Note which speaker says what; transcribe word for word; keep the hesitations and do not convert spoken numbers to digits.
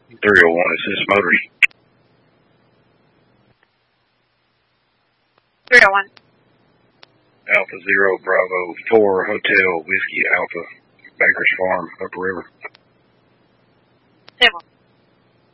Speaker 1: three oh one, Assist Motors.
Speaker 2: three oh one.
Speaker 1: Alpha Zero Bravo four Hotel Whiskey Alpha, Baker's Farm, Upper River.
Speaker 2: Table.